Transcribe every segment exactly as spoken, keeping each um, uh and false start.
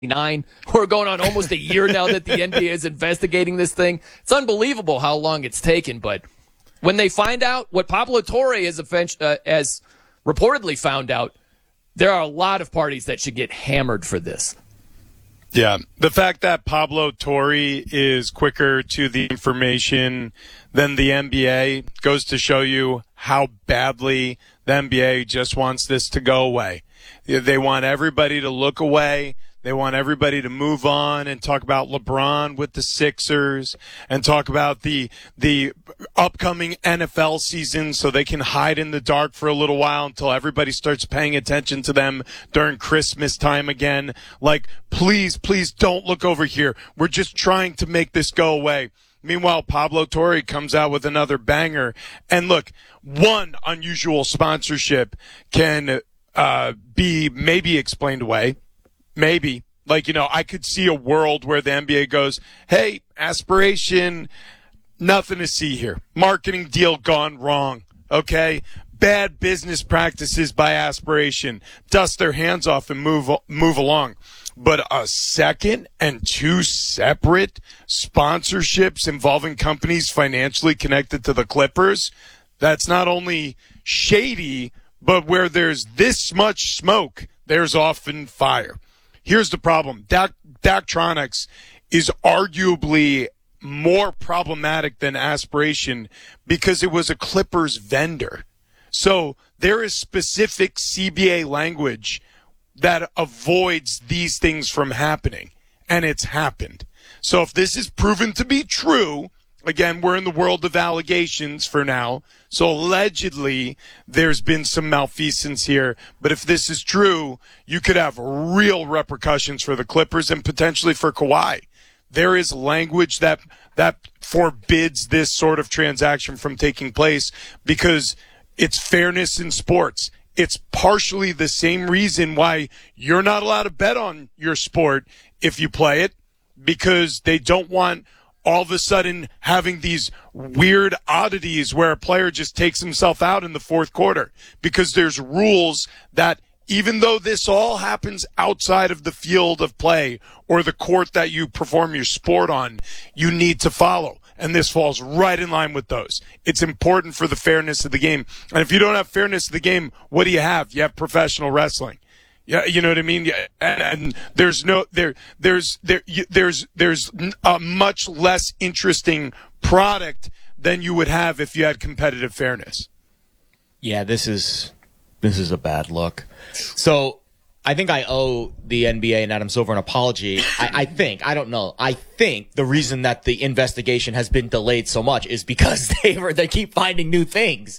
Nine. We're going on almost a year now that the N B A is investigating this thing. It's unbelievable how long it's taken. But when they find out what Pablo Torre has, uh, has reportedly found out, there are a lot of parties that should get hammered for this. Yeah, the fact that Pablo Torre is quicker to the information than the N B A goes to show you how badly the N B A just wants this to go away. They want everybody to look away. They want everybody to move on and talk about LeBron with the Sixers and talk about the the upcoming N F L season so they can hide in the dark for a little while until everybody starts paying attention to them during Christmas time again. Like, please, please don't look over here. We're just trying to make this go away. Meanwhile, Pablo Torre comes out with another banger. And look, one unusual sponsorship can uh, be maybe explained away. Maybe. Like, you know, I could see a world where the N B A goes, hey, aspiration, nothing to see here. Marketing deal gone wrong, okay? Bad business practices by aspiration. Dust their hands off and move move along. But a second and two separate sponsorships involving companies financially connected to the Clippers, that's not only shady, but where there's this much smoke, there's often fire. Here's the problem. Dak, Daktronics is arguably more problematic than aspiration because it was a Clippers vendor. So there is specific C B A language that avoids these things from happening, and it's happened. So if this is proven to be true, again, we're in the world of allegations for now. So allegedly, there's been some malfeasance here. But if this is true, you could have real repercussions for the Clippers and potentially for Kawhi. There is language that that forbids this sort of transaction from taking place because it's fairness in sports. It's partially the same reason why you're not allowed to bet on your sport if you play it, because they don't want all of a sudden having these weird oddities where a player just takes himself out in the fourth quarter, because there's rules that even though this all happens outside of the field of play or the court that you perform your sport on, you need to follow. And this falls right in line with those. It's important for the fairness of the game. And if you don't have fairness of the game, what do you have? You have professional wrestling. Yeah, you know what I mean? Yeah, and, and there's no there there's there you, there's there's a much less interesting product than you would have if you had competitive fairness. Yeah, this is this is a bad look. So I think I owe the N B A and Adam Silver an apology. I, I think I don't know. I think the reason that the investigation has been delayed so much is because they were they keep finding new things,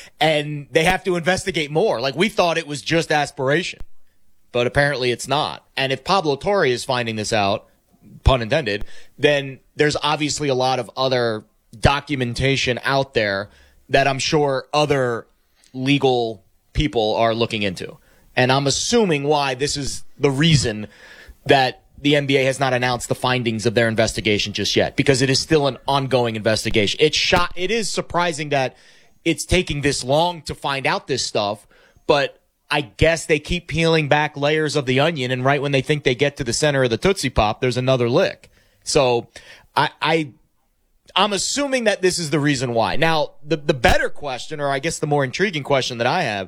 and they have to investigate more. Like, we thought it was just aspiration, but apparently it's not. And if Pablo Torre is finding this out, pun intended, then there's obviously a lot of other documentation out there that I'm sure other legal people are looking into. And I'm assuming why this is the reason that the N B A has not announced the findings of their investigation just yet, because it is still an ongoing investigation. It's shot. It is surprising that it's taking this long to find out this stuff, but I guess they keep peeling back layers of the onion, and right when they think they get to the center of the Tootsie Pop, there's another lick. So I, I, I'm assuming that this is the reason why. Now, the, the better question, or I guess the more intriguing question that I have,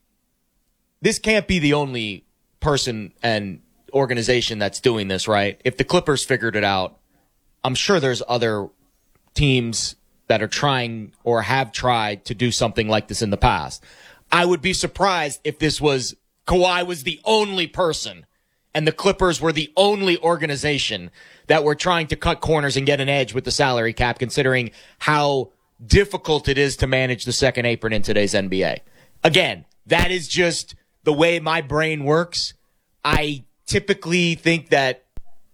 this can't be the only person and organization that's doing this, right? If the Clippers figured it out, I'm sure there's other teams that are trying or have tried to do something like this in the past. I would be surprised if this was Kawhi was the only person and the Clippers were the only organization that were trying to cut corners and get an edge with the salary cap, considering how difficult it is to manage the second apron in today's N B A. Again, that is just the way my brain works. I typically think that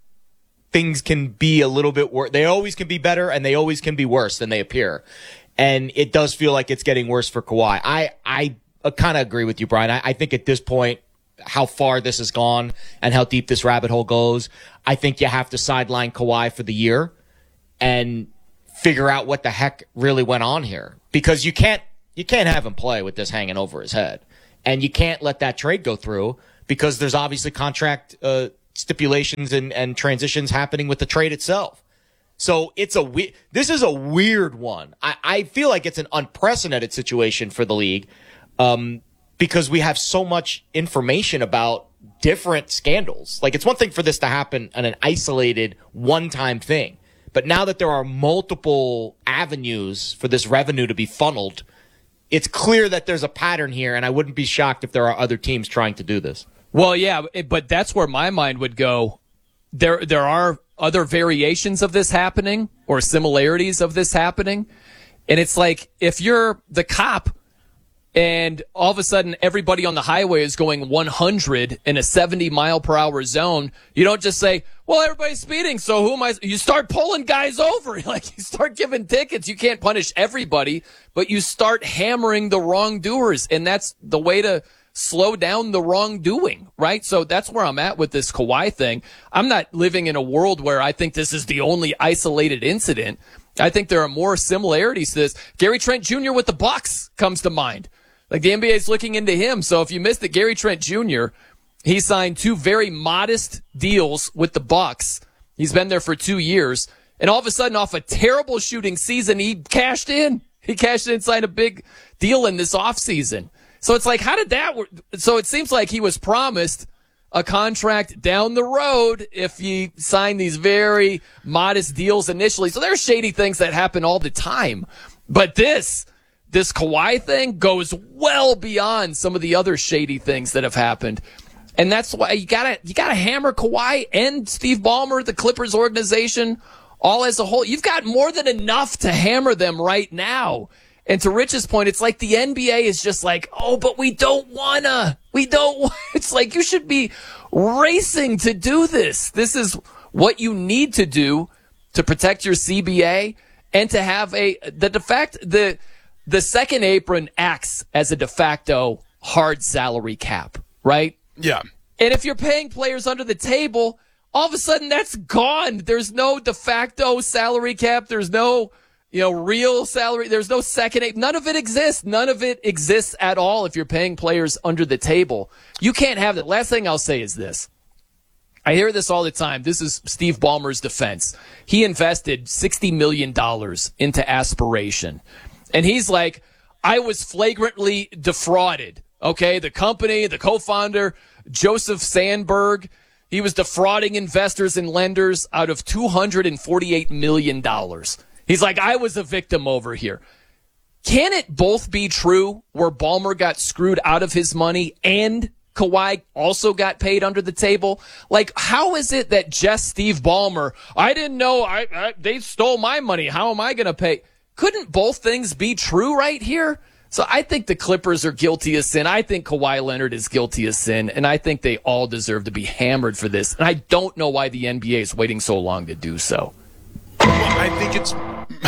things can be a little bit worse. They always can be better, and they always can be worse than they appear. And it does feel like it's getting worse for Kawhi. I, I kind of agree with you, Brian. I, I think at this point, how far this has gone and how deep this rabbit hole goes, I think you have to sideline Kawhi for the year and figure out what the heck really went on here. Because you can't, you can't have him play with this hanging over his head. And you can't let that trade go through because there's obviously contract uh, stipulations and, and transitions happening with the trade itself. So it's a we- this is a weird one. I, I feel like it's an unprecedented situation for the league um, because we have so much information about different scandals. Like, it's one thing for this to happen on an isolated one-time thing. But now that there are multiple avenues for this revenue to be funneled, it's clear that there's a pattern here, and I wouldn't be shocked if there are other teams trying to do this. Well, yeah, but that's where my mind would go. There, there are other variations of this happening or similarities of this happening. And it's like, if you're the cop and all of a sudden everybody on the highway is going one hundred in a seventy mile per hour zone, you don't just say, well, everybody's speeding, so who am I? You start pulling guys over. Like, you start giving tickets. You can't punish everybody, but you start hammering the wrongdoers. And that's the way to slow down the wrongdoing, right? So that's where I'm at with this Kawhi thing. I'm not living in a world where I think this is the only isolated incident. I think there are more similarities to this. Gary Trent Junior with the Bucks comes to mind. Like, the N B A is looking into him. So if you missed it, Gary Trent Junior, he signed two very modest deals with the Bucks. He's been there for two years. And all of a sudden, off a terrible shooting season, he cashed in. He cashed in and signed a big deal in this offseason. So it's like, how did that work? So it seems like he was promised a contract down the road if he signed these very modest deals initially. So there's shady things that happen all the time. But this... This Kawhi thing goes well beyond some of the other shady things that have happened. And that's why you gotta, you gotta hammer Kawhi and Steve Ballmer, the Clippers organization, all as a whole. You've got more than enough to hammer them right now. And to Rich's point, it's like the N B A is just like, oh, but we don't wanna. We don't want. It's like, you should be racing to do this. This is what you need to do to protect your C B A and to have a, the de facto, the, The second apron acts as a de facto hard salary cap, right? Yeah. And if you're paying players under the table, all of a sudden that's gone. There's no de facto salary cap. There's no, you know, real salary. There's no second apron. None of it exists. None of it exists at all if you're paying players under the table. You can't have that. Last thing I'll say is this. I hear this all the time. This is Steve Ballmer's defense. He invested sixty million dollars into aspiration. And he's like, I was flagrantly defrauded. Okay, the company, the co-founder, Joseph Sandberg, he was defrauding investors and lenders out of two hundred forty-eight million dollars. He's like, I was a victim over here. Can it both be true where Ballmer got screwed out of his money and Kawhi also got paid under the table? Like, how is it that just Steve Ballmer, I didn't know, I, I they stole my money. How am I going to pay? Couldn't both things be true right here? So I think the Clippers are guilty of sin. I think Kawhi Leonard is guilty of sin, and I think they all deserve to be hammered for this. And I don't know why the N B A is waiting so long to do so. Well, I think it's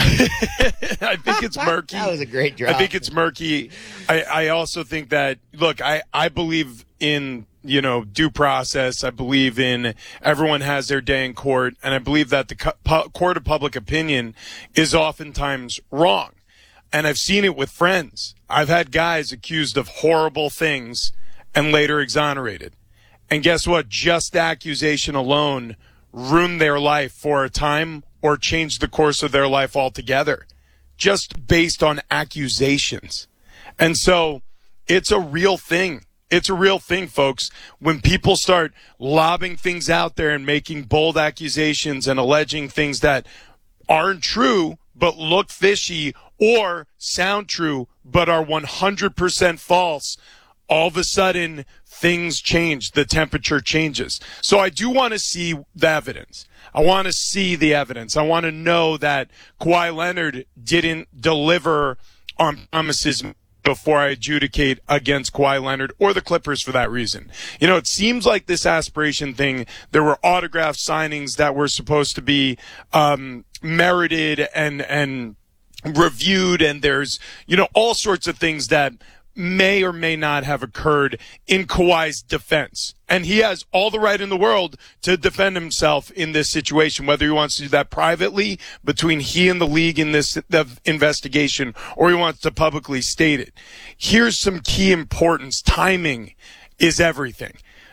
I think it's murky. That was a great drop. I think it's murky. I, I also think that, look, I, I believe in, you know, due process. I believe in everyone has their day in court, and I believe that the co- court of public opinion is oftentimes wrong. And I've seen it with friends. I've had guys accused of horrible things and later exonerated. And guess what? Just accusation alone ruined their life for a time or changed the course of their life altogether, just based on accusations. And so it's a real thing. It's a real thing, folks. When people start lobbing things out there and making bold accusations and alleging things that aren't true but look fishy or sound true but are one hundred percent false, all of a sudden things change. The temperature changes. So I do want to see the evidence. I want to see the evidence. I want to know that Kawhi Leonard didn't deliver on promises before I adjudicate against Kawhi Leonard or the Clippers for that reason. You know, it seems like this aspiration thing, there were autograph signings that were supposed to be um, merited and and reviewed, and there's, you know, all sorts of things that may or may not have occurred in Kawhi's defense. And he has all the right in the world to defend himself in this situation, whether he wants to do that privately between he and the league in this the investigation, or he wants to publicly state it. Here's some key importance. Timing is everything.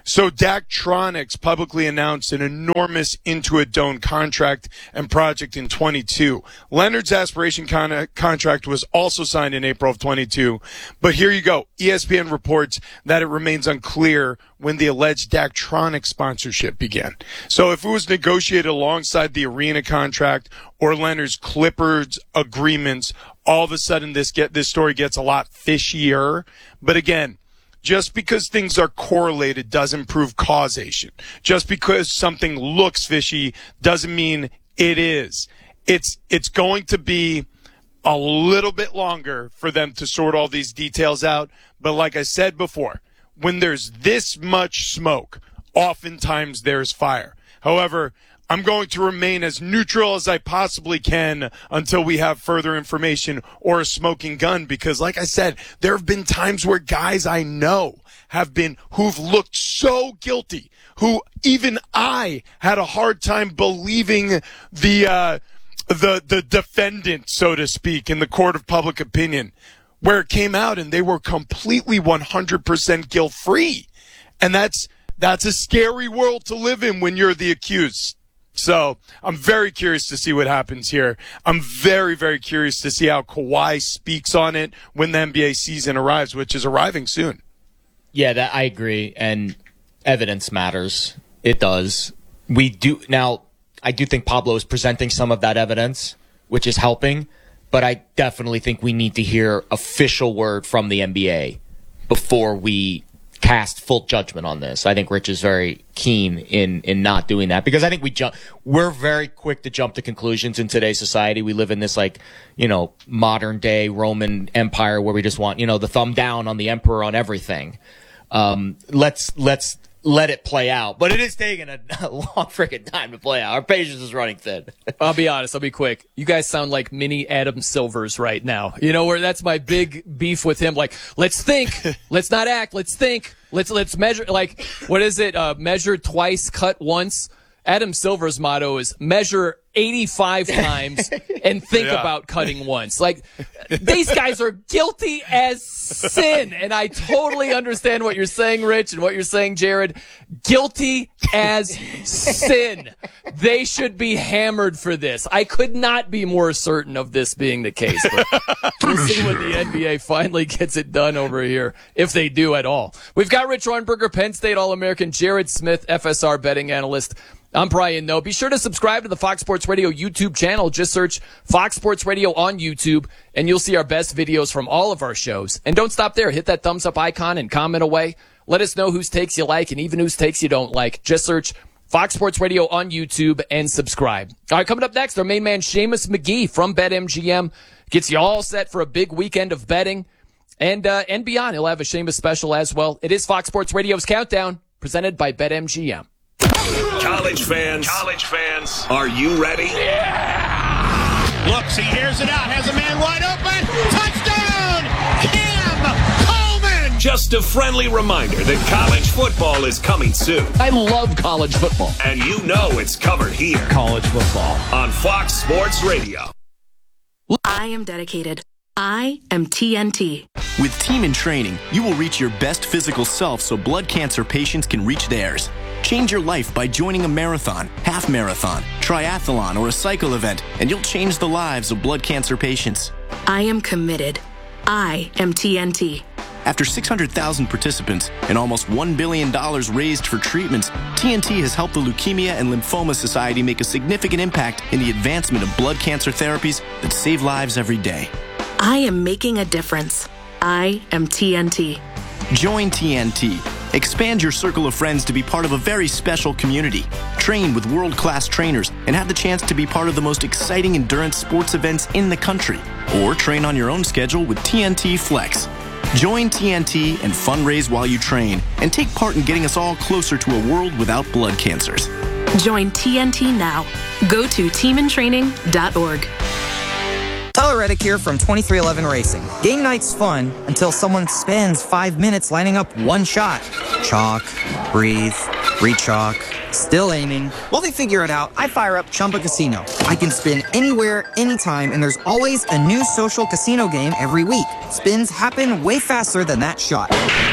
So Daktronics publicly announced an enormous Intuit Dome contract and project in twenty-two. Leonard's aspiration con- contract was also signed in April of twenty-two. But here you go. E S P N reports that it remains unclear when the alleged Daktronics sponsorship began. So if it was negotiated alongside the arena contract or Leonard's Clippers agreements, all of a sudden this get this story gets a lot fishier. But again, just because things are correlated doesn't prove causation. Just because something looks fishy doesn't mean it is. It's it's going to be a little bit longer for them to sort all these details out. But like I said before, when there's this much smoke, oftentimes there's fire. However, I'm going to remain as neutral as I possibly can until we have further information or a smoking gun, because like I said, there have been times where guys I know have been who've looked so guilty, who even I had a hard time believing the uh the the defendant, so to speak, in the court of public opinion, where it came out and they were completely one hundred percent guilt-free. And that's that's a scary world to live in when you're the accused. So I'm very curious to see what happens here. I'm very, very curious to see how Kawhi speaks on it when the N B A season arrives, which is arriving soon. Yeah, that I agree. And evidence matters. It does. We do now. I do think Pablo is presenting some of that evidence, which is helping. But I definitely think we need to hear official word from the N B A before we cast full judgment on this. I think Rich is very keen in in not doing that, because I think we jump we're very quick to jump to conclusions in today's society. We live in this, like, you know, modern day Roman Empire where we just want, you know, the thumb down on the emperor on everything. Um, let's let's let it play out. But it is taking a, a long freaking time to play out. Our patience is running thin. I'll be honest. I'll be quick. You guys sound like mini Adam Silvers right now. You know, where that's my big beef with him. Like, let's think. Let's not act. Let's think. Let's let's measure. Like, what is it? Uh, measure twice, cut once. Adam Silver's motto is measure eighty-five times and think yeah. about cutting once. Like, these guys are guilty as sin. And I totally understand what you're saying, Rich, and what you're saying, Jared. Guilty as sin. They should be hammered for this. I could not be more certain of this being the case. But we'll see when the N B A finally gets it done over here, if they do at all. We've got Rich Rohrnberger, Penn State All-American, Jared Smith, F S R betting analyst. I'm Brian Noe. Be sure to subscribe to the Fox Sports Radio YouTube channel. Just search Fox Sports Radio on YouTube, and you'll see our best videos from all of our shows. And don't stop there. Hit that thumbs up icon and comment away. Let us know whose takes you like and even whose takes you don't like. Just search Fox Sports Radio on YouTube and subscribe. All right, coming up next, our main man, Seamus McGee from BetMGM, gets you all set for a big weekend of betting. And, uh, and beyond, he'll have a Seamus special as well. It is Fox Sports Radio's Countdown, presented by BetMGM. College fans, college fans, are you ready? Yeah! Looks, he hears it out, has a man wide open. Touchdown! Cam Coleman! Just a friendly reminder that college football is coming soon. I love college football. And you know it's covered here. College football. On Fox Sports Radio. I am dedicated. I am T N T. With Team in Training, you will reach your best physical self so blood cancer patients can reach theirs. Change your life by joining a marathon, half marathon, triathlon, or a cycle event, and you'll change the lives of blood cancer patients. I am committed. I am T N T. After six hundred thousand participants and almost one billion dollars raised for treatments, T N T has helped the Leukemia and Lymphoma Society make a significant impact in the advancement of blood cancer therapies that save lives every day. I am making a difference. I am T N T. Join T N T. Expand your circle of friends to be part of a very special community. Train with world-class trainers and have the chance to be part of the most exciting endurance sports events in the country. Or train on your own schedule with T N T Flex. Join T N T and fundraise while you train and take part in getting us all closer to a world without blood cancers. Join T N T now. Go to team in training dot org. Tyler Reddick here from twenty-three eleven Racing. Game night's fun until someone spends five minutes lining up one shot. Chalk, breathe, re-chalk, still aiming. While they figure it out, I fire up Chumba Casino. I can spin anywhere, anytime, and there's always a new social casino game every week. Spins happen way faster than that shot.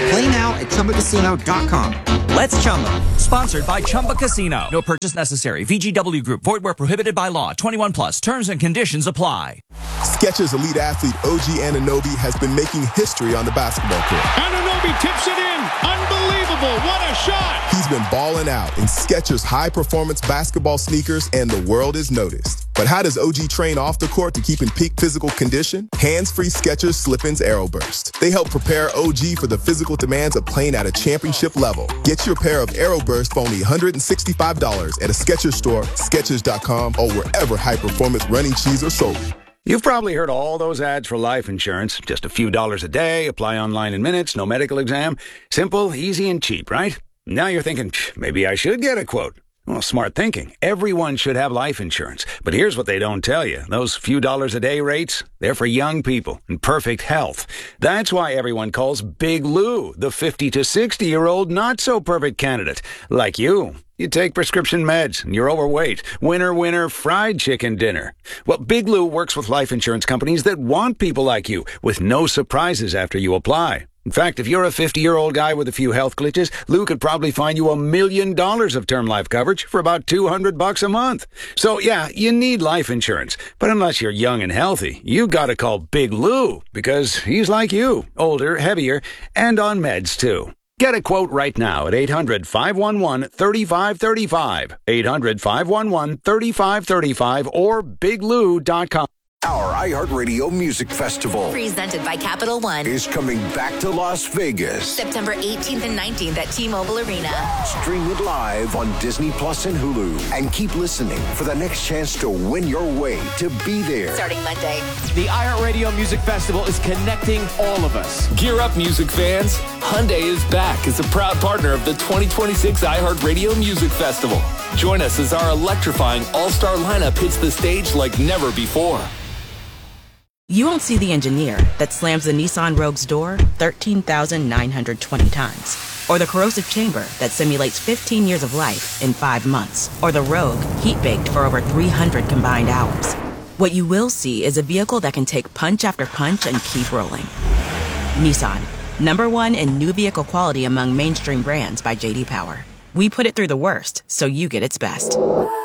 Play now at Chumba Casino dot com. Let's Chumba. Sponsored by Chumba Casino. No purchase necessary. V G W Group. Void where prohibited by law. twenty-one plus. Terms and conditions apply. Skechers elite athlete O G Anunoby has been making history on the basketball court. Anunoby tips it in. Unbelievable. What a shot. He's been balling out in Skechers high-performance basketball sneakers, and the world is noticed. But how does O G train off the court to keep in peak physical condition? Hands-free Skechers Slip-ins Aeroburst. They help prepare O G for the physical demands of playing at a championship level. Get your pair of Aeroburst for only one hundred sixty-five dollars at a Skechers store, Skechers dot com, or wherever high-performance running shoes are sold. You've probably heard all those ads for life insurance. Just a few dollars a day, apply online in minutes, no medical exam. Simple, easy, and cheap, right? Now you're thinking, maybe I should get a quote. Well, smart thinking. Everyone should have life insurance. But here's what they don't tell you. Those few dollars a day rates, they're for young people in perfect health. That's why everyone calls Big Lou the fifty to sixty-year-old not-so-perfect candidate. Like you. You take prescription meds and you're overweight. Winner, winner, fried chicken dinner. Well, Big Lou works with life insurance companies that want people like you with no surprises after you apply. In fact, if you're a fifty-year-old guy with a few health glitches, Lou could probably find you a million dollars of term life coverage for about two hundred bucks a month. So, yeah, you need life insurance. But unless you're young and healthy, you gotta call Big Lou because he's like you, older, heavier, and on meds, too. Get a quote right now at eight hundred, five one one, three five three five, eight hundred, five one one, three five three five, or big lou dot com. Our iHeartRadio Music Festival, presented by Capital One, is coming back to Las Vegas. September eighteenth and nineteenth at T-Mobile Arena. Stream it live on Disney Plus and Hulu. And keep listening for the next chance to win your way to be there. Starting Monday. The iHeartRadio Music Festival is connecting all of us. Gear up, music fans. Hyundai is back as a proud partner of the twenty twenty-six iHeartRadio Music Festival. Join us as our electrifying all-star lineup hits the stage like never before. You won't see the engineer that slams the Nissan Rogue's door thirteen thousand nine hundred twenty times. Or the corrosive chamber that simulates fifteen years of life in five months. Or the Rogue heat-baked for over three hundred combined hours. What you will see is a vehicle that can take punch after punch and keep rolling. Nissan, number one in new vehicle quality among mainstream brands by J D Power. We put it through the worst, so you get its best.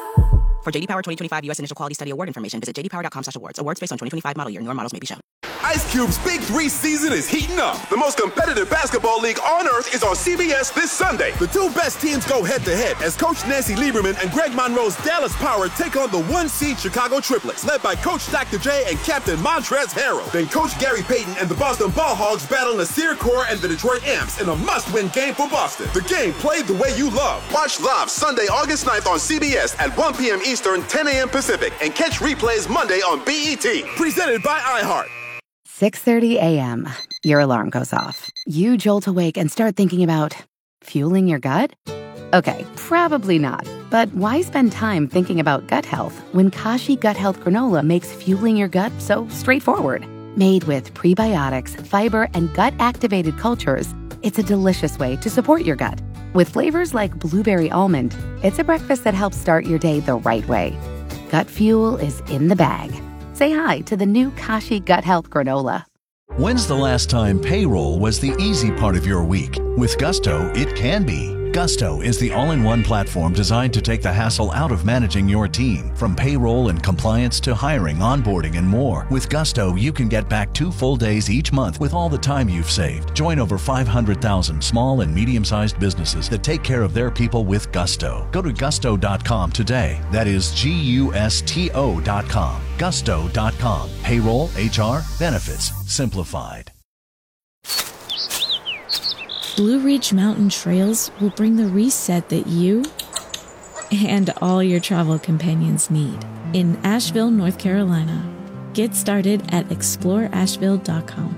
For J D Power twenty twenty-five U S Initial Quality Study Award information, visit j d power dot com slash awards. Awards based on twenty twenty-five model year. Newer models may be shown. Ice Cube's Big Three season is heating up. The most competitive basketball league on earth is on C B S this Sunday. The two best teams go head-to-head as Coach Nancy Lieberman and Greg Monroe's Dallas Power take on the one-seed Chicago Triplets, led by Coach Doctor J and Captain Montrezl Harrell. Then Coach Gary Payton and the Boston Ball Hogs battle Nasir Kaur and the Detroit Amps in a must-win game for Boston. The game played the way you love. Watch live Sunday, August ninth on C B S at one p.m. Eastern, ten a.m. Pacific, and catch replays Monday on B E T. Presented by iHeart. six thirty a.m. Your alarm goes off. You jolt awake and start thinking about fueling your gut? Okay, probably not. But why spend time thinking about gut health when Kashi Gut Health Granola makes fueling your gut so straightforward? Made with prebiotics, fiber, and gut-activated cultures, it's a delicious way to support your gut. With flavors like blueberry almond, it's a breakfast that helps start your day the right way. Gut fuel is in the bag. Say hi to the new Kashi Gut Health Granola. When's the last time payroll was the easy part of your week? With Gusto, it can be. Gusto is the all-in-one platform designed to take the hassle out of managing your team. From payroll and compliance to hiring, onboarding, and more. With Gusto, you can get back two full days each month with all the time you've saved. Join over five hundred thousand small and medium-sized businesses that take care of their people with Gusto. Go to gusto dot com today. That is G U S T O dot com. gusto dot com. Payroll, H R, benefits, simplified. Blue Ridge Mountain Trails will bring the reset that you and all your travel companions need in Asheville, North Carolina. Get started at explore asheville dot com.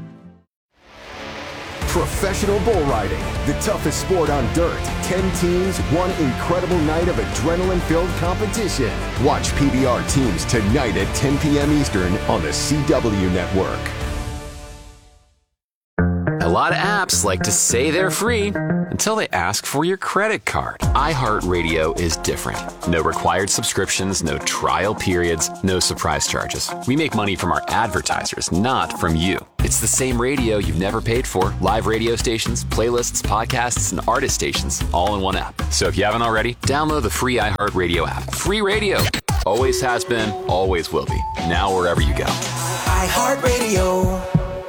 Professional bull riding, the toughest sport on dirt. Ten teams, one incredible night of adrenaline-filled competition. Watch P B R teams tonight at ten p.m. Eastern on the C W Network. lot of apps like to say they're free until they ask for your credit card. iHeartRadio is different. No required subscriptions, no trial periods, no surprise charges. We make money from our advertisers, not from you. It's the same radio you've never paid for. Live radio stations, playlists, podcasts, and artist stations, all in one app. So if you haven't already, download the free iHeartRadio app. Free radio. Always has been, always will be. Now wherever you go. iHeartRadio.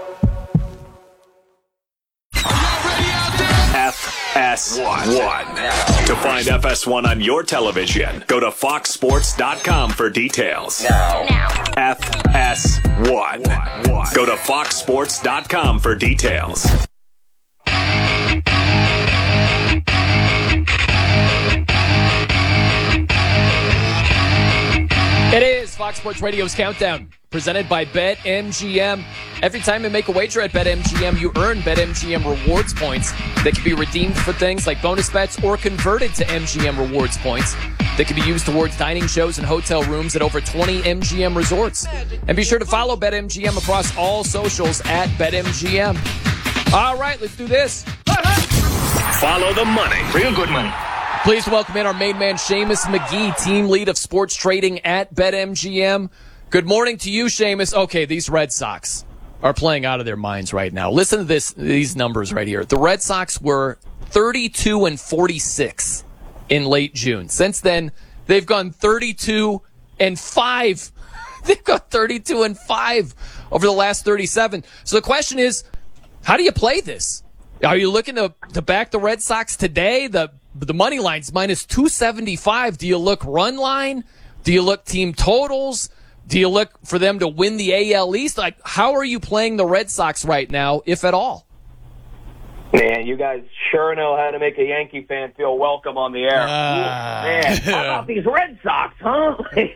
F S one. To find F S one on your television, go to fox sports dot com for details. Now. F S one. Go to fox sports dot com for details. It is Fox Sports Radio's Countdown, presented by BetMGM. Every time you make a wager at BetMGM, you earn BetMGM rewards points that can be redeemed for things like bonus bets or converted to M G M rewards points that can be used towards dining shows and hotel rooms at over twenty M G M resorts. And be sure to follow BetMGM across all socials at BetMGM. All right, let's do this. Follow the money. Real good money. Please welcome in our main man, Seamus McGee, team lead of sports trading at BetMGM. Good morning to you, Seamus. Okay, these Red Sox are playing out of their minds right now. Listen to this; these numbers right here. The Red Sox were thirty-two and forty-six in late June. Since then, they've gone thirty-two and five. They've got thirty-two and five over the last thirty-seven. So the question is, how do you play this? Are you looking to, to back the Red Sox today? The the money line's minus two seventy-five. Do you look run line? Do you look team totals? Do you look for them to win the A L East? Like, how are you playing the Red Sox right now, if at all? Man, you guys sure know how to make a Yankee fan feel welcome on the air. Uh, Man, how about these Red Sox, huh?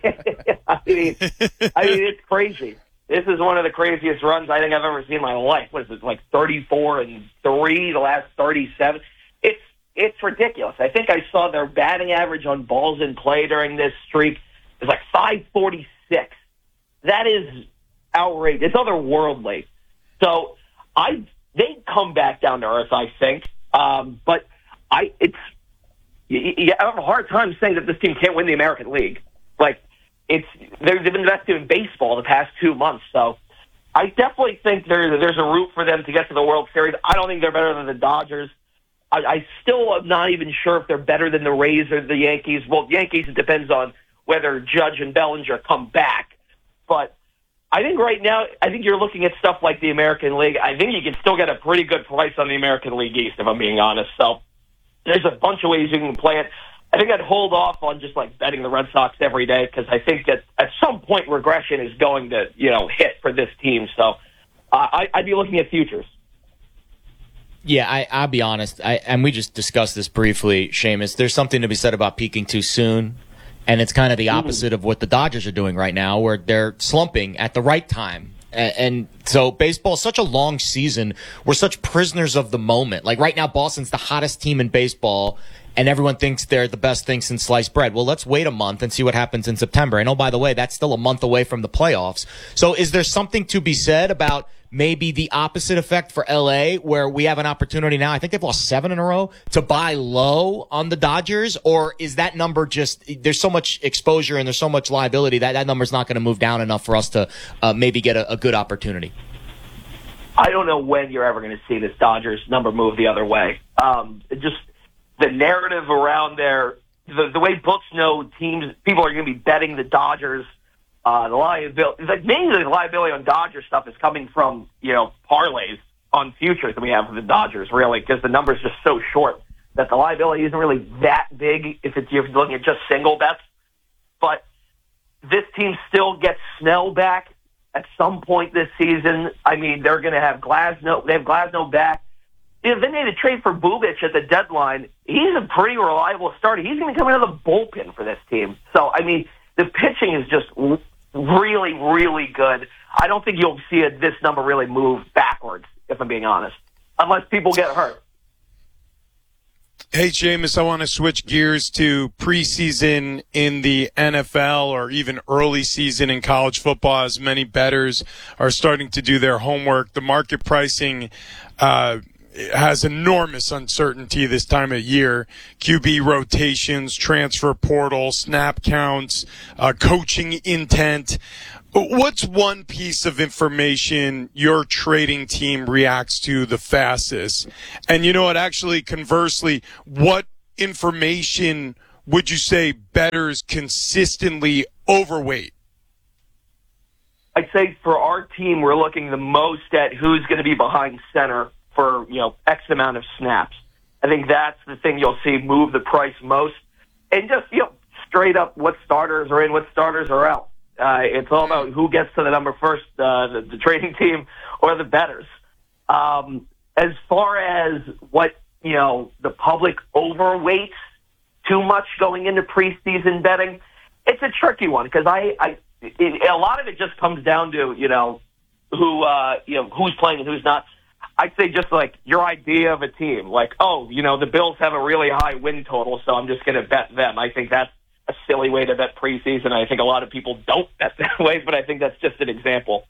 I mean, I mean, it's crazy. This is one of the craziest runs I think I've ever seen in my life. What is it, like thirty-four and three, the last thirty-seven? It's it's ridiculous. I think I saw their batting average on balls in play during this streak is like five forty-six. That is outrageous. It's otherworldly. So I they come back down to earth, I think. Um, but I it's you, you have a hard time saying that this team can't win the American League. Like, it's they've invested in baseball the past two months, so I definitely think there, there's a route for them to get to the World Series. I don't think they're better than the Dodgers. I, I still am not even sure if they're better than the Rays or the Yankees. Well, the Yankees, it depends on whether Judge and Bellinger come back. But I think right now, I think you're looking at stuff like the American League. I think you can still get a pretty good price on the American League East, if I'm being honest. So there's a bunch of ways you can play it. I think I'd hold off on just like betting the Red Sox every day because I think that at some point regression is going to, you know, hit for this team. So uh, I, I'd be looking at futures. Yeah, I, I'll be honest, I, and we just discussed this briefly, Seamus. There's something to be said about peaking too soon, and it's kind of the opposite of what the Dodgers are doing right now, where they're slumping at the right time. And, and so baseball is such a long season. We're such prisoners of the moment. Like right now, Boston's the hottest team in baseball, and everyone thinks they're the best thing since sliced bread. Well, let's wait a month and see what happens in September. And oh, by the way, that's still a month away from the playoffs. So is there something to be said about maybe the opposite effect for L A, where we have an opportunity now? I think they've lost seven in a row to buy low on the Dodgers, or is that number just, there's so much exposure and there's so much liability that that number's not going to move down enough for us to uh, maybe get a, a good opportunity? I don't know when you're ever going to see this Dodgers number move the other way. Um, just the narrative around there, the, the way books know teams, people are going to be betting the Dodgers. Uh, the liability, like mainly the liability on Dodger stuff is coming from, you know, parlays on futures that we have for the Dodgers, really, because the number's just so short that the liability isn't really that big if it's, you're looking at just single bets. But this team still gets Snell back at some point this season. I mean, they're going to have Glasnow, they have Glasnow back. You know, they made a trade for Bubic at the deadline. He's a pretty reliable starter. He's going to come out of the bullpen for this team. So, I mean, the pitching is just really, really good. I don't think you'll see a, this number really move backwards, if I'm being honest, unless people get hurt. Hey, Seamus, I want to switch gears to preseason in the N F L or even early season in college football, as many bettors are starting to do their homework. The market pricing uh, has enormous uncertainty this time of year. Q B rotations, transfer portal, snap counts, uh, coaching intent. What's one piece of information your trading team reacts to the fastest? And you know what, actually, conversely, what information would you say bettors consistently overweight? I'd say for our team, we're looking the most at who's going to be behind center for, you know, X amount of snaps. I think that's the thing you'll see move the price most. And just, you know, straight up what starters are in, what starters are out. Uh, it's all about who gets to the number first, uh, the, the trading team or the bettors. Um, as far as what, you know, the public overweights too much going into preseason betting, it's a tricky one because I, I it, a lot of it just comes down to, you know, who, uh, you know, who's playing and who's not. I'd say just like your idea of a team, like, oh, you know, the Bills have a really high win total, so I'm just going to bet them. I think that's a silly way to bet preseason. I think a lot of people don't bet that way, but I think that's just an example.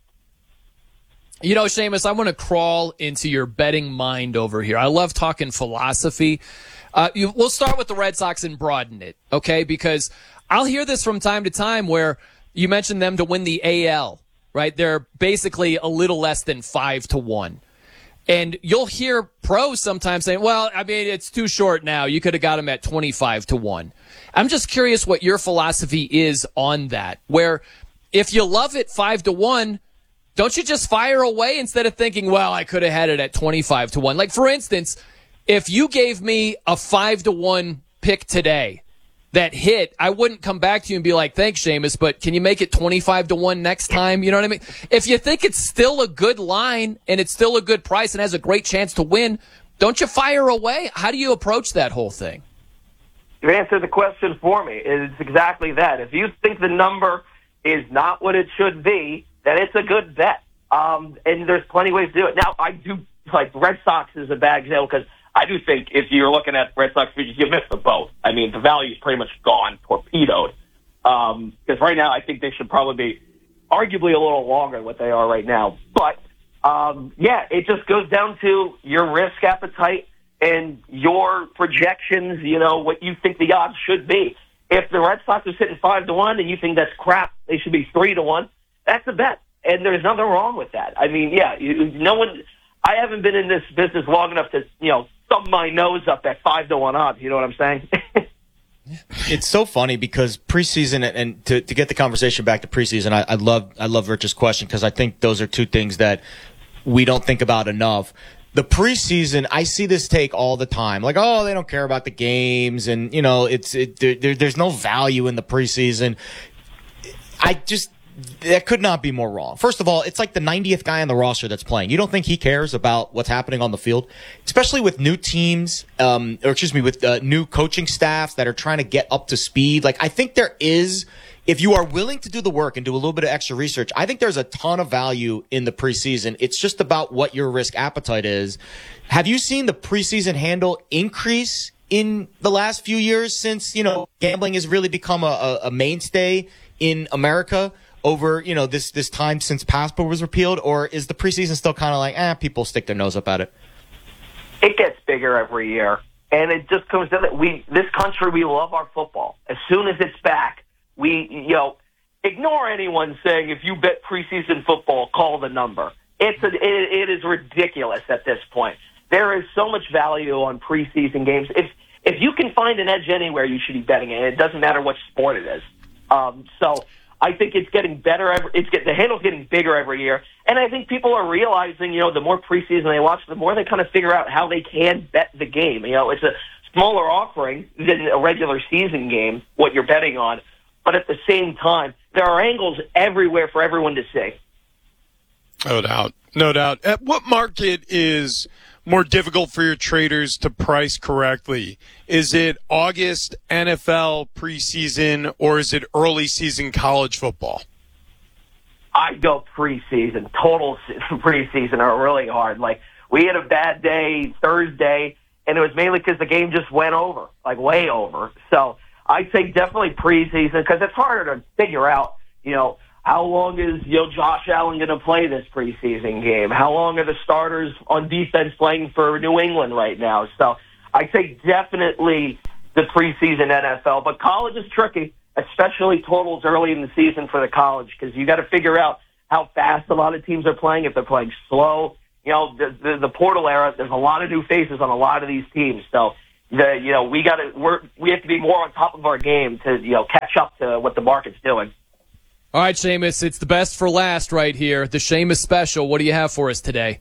You know, Seamus, I want to crawl into your betting mind over here. I love talking philosophy. Uh, you, we'll start with the Red Sox and broaden it, okay? Because I'll hear this from time to time where you mentioned them to win the A L, right? They're basically a little less than five to one. And you'll hear pros sometimes saying, well, I mean, it's too short now. You could have got them at twenty-five to one. I'm just curious what your philosophy is on that, where if you love it five to one, don't you just fire away instead of thinking, well, I could have had it at twenty-five to one? Like, for instance, if you gave me a five to one pick today that hit, I wouldn't come back to you and be like, thanks, Seamus, but can you make it twenty-five to one next time? You know what I mean? If you think it's still a good line and it's still a good price and has a great chance to win, don't you fire away? How do you approach that whole thing? You answered the question for me. It's exactly that. If you think the number is not what it should be, then it's a good bet. Um, and there's plenty of ways to do it. Now, I do, like, Red Sox is a bad example because I do think if you're looking at Red Sox futures, you miss the boat. I mean, the value is pretty much gone, torpedoed. Because um, right now, I think they should probably be arguably a little longer than what they are right now. But, um, yeah, it just goes down to your risk appetite and your projections, you know, what you think the odds should be. If the Red Sox are sitting five to one and you think that's crap, they should be three to one, that's a bet. And there's nothing wrong with that. I mean, yeah, you, no one, I haven't been in this business long enough to, you know, thumb my nose up at five to one odds. You know what I'm saying? It's so funny because preseason, and to, to get the conversation back to preseason, I, I love I love Rich's question because I think those are two things that we don't think about enough. The preseason, I see this take all the time. Like, oh, they don't care about the games, and you know, it's it, there, there's no value in the preseason. I just that could not be more wrong. First of all, it's like the ninetieth guy on the roster that's playing. You don't think he cares about what's happening on the field, especially with new teams, um, or excuse me, with uh, new coaching staffs that are trying to get up to speed. Like, I think there is. If you are willing to do the work and do a little bit of extra research, I think there's a ton of value in the preseason. It's just about what your risk appetite is. Have you seen the preseason handle increase in the last few years since, you know, gambling has really become a, a mainstay in America over, you know, this, this time since Passport was repealed? Or is the preseason still kind of like, eh, people stick their nose up at it? It gets bigger every year. And it just comes down to we, this country, we love our football. As soon as it's back, we, you know, ignore anyone saying if you bet preseason football, call the number. It's a, it, it is ridiculous at this point. There is so much value on preseason games. If if you can find an edge anywhere, you should be betting it. It doesn't matter what sport it is. Um, so I think it's getting better. Every, it's get, the handle's getting bigger every year, and I think people are realizing, you know, the more preseason they watch, the more they kind of figure out how they can bet the game. You know, it's a smaller offering than a regular season game. What you're betting on. But at the same time, there are angles everywhere for everyone to see. No doubt. No doubt. At what market is more difficult for your traders to price correctly? Is it August N F L preseason or is it early season college football? I go preseason. Total preseason are really hard. Like, we had a bad day Thursday, and it was mainly because the game just went over, like way over. So I'd say definitely preseason, because it's harder to figure out, you know, how long is, you know, Josh Allen going to play this preseason game? How long are the starters on defense playing for New England right now? So I'd say definitely the preseason N F L. But college is tricky, especially totals early in the season for the college, because you got to figure out how fast a lot of teams are playing, if they're playing slow. You know, the, the, the portal era, there's a lot of new faces on a lot of these teams. So, the, you know, we got to, we're, we have to be more on top of our game to, you know, catch up to what the market's doing. All right, Seamus, it's the best for last right here. The Seamus special. What do you have for us today?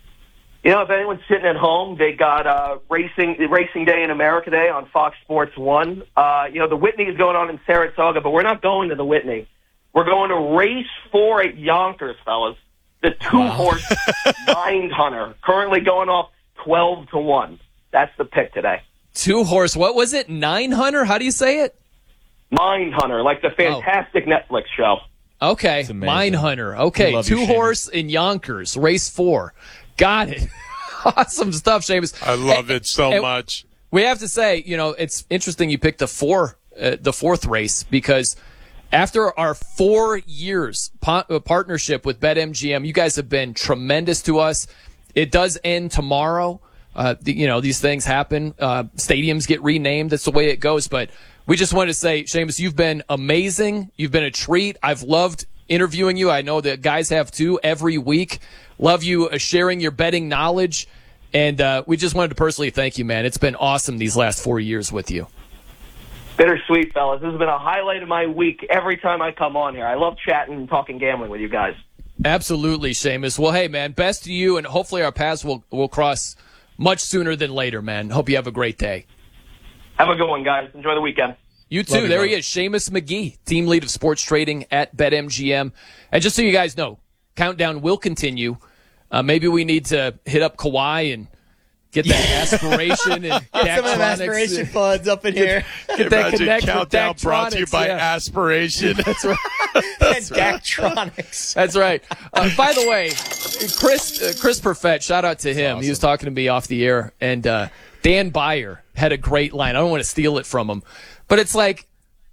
You know, if anyone's sitting at home, they got uh, racing Racing Day in America Day on Fox Sports one. Uh, you know, the Whitney is going on in Saratoga, but we're not going to the Whitney. We're going to race four at Yonkers, fellas. The two-horse Mind Hunter, currently going off twelve to one. That's the pick today. Two-horse, what was it? Nine Hunter? How do you say it? Mind Hunter, like the fantastic oh. Netflix show. Okay, Mind Hunter. Okay, two-horse in Yonkers, race four. Got it. Awesome stuff, Seamus. I love and, it so and much. We have to say, you know, it's interesting you picked the four, uh, the fourth race, because after our four years po- partnership with BetMGM, you guys have been tremendous to us. It does end tomorrow. Uh, the, you know, these things happen. Uh, stadiums get renamed. That's the way it goes. But we just wanted to say, Seamus, you've been amazing. You've been a treat. I've loved interviewing you. I know that guys have too every week. Love you uh, sharing your betting knowledge. And uh, we just wanted to personally thank you, man. It's been awesome these last four years with you. Bittersweet, fellas. This has been a highlight of my week every time I come on here. I love chatting and talking gambling with you guys. Absolutely, Seamus. Well, hey, man, best to you, and hopefully our paths will, will cross much sooner than later, man. Hope you have a great day. Have a good one, guys. Enjoy the weekend. You too. There he is, Seamus McGee, team lead of sports trading at BetMGM. And just so you guys know, countdown will continue. Uh, maybe we need to hit up Kawhi and get that aspiration and get some of them aspiration funds up in here. Get, get that connect countdown brought to you by yeah. Aspiration. That's right. That's and Daktronics. That's right. Uh, by the way, Chris uh, Chris Perfett, shout out to him. Awesome. He was talking to me off the air, and uh, Dan Beyer had a great line. I don't want to steal it from him, but it's like,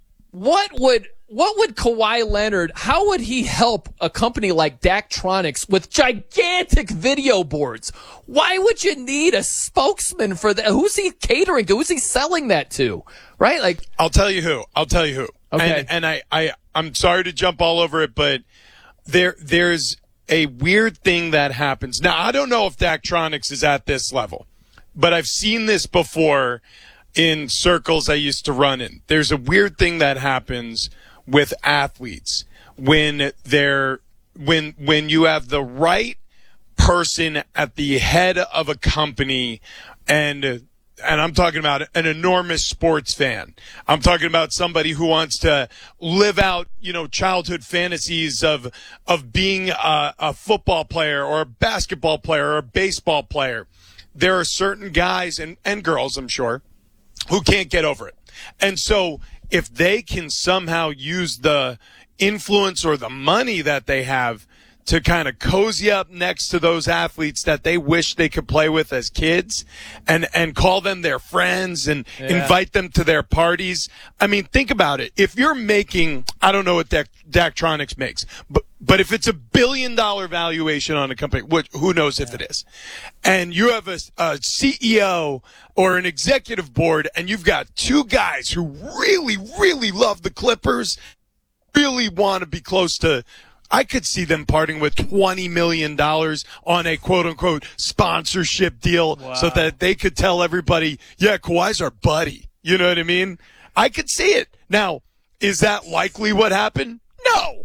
what would what would Kawhi Leonard, how would he help a company like Daktronics with gigantic video boards? Why would you need a spokesman for that? Who's he catering to? Who's he selling that to? Right? Like, I'll tell you who. I'll tell you who. Okay. And, and I, I, I'm sorry to jump all over it, but there, there's a weird thing that happens. Now, I don't know if Daktronics is at this level, but I've seen this before in circles I used to run in. There's a weird thing that happens with athletes when they're when when you have the right person at the head of a company, and and I'm talking about an enormous sports fan. I'm talking about somebody who wants to live out, you know, childhood fantasies of of being a, a football player or a basketball player or a baseball player. There are certain guys and, and girls, I'm sure, who can't get over it. And so if they can somehow use the influence or the money that they have to kind of cozy up next to those athletes that they wish they could play with as kids and, and call them their friends and yeah. invite them to their parties. I mean, think about it. If you're making, I don't know what Dak, Daktronics makes, but, but if it's a billion dollar valuation on a company, which who knows if it is, and you have a, a C E O or an executive board and you've got two guys who really, really love the Clippers, really want to be close to, I could see them parting with twenty million dollars on a quote-unquote sponsorship deal wow. so that they could tell everybody, yeah, Kawhi's our buddy. You know what I mean? I could see it. Now, is that likely what happened? No.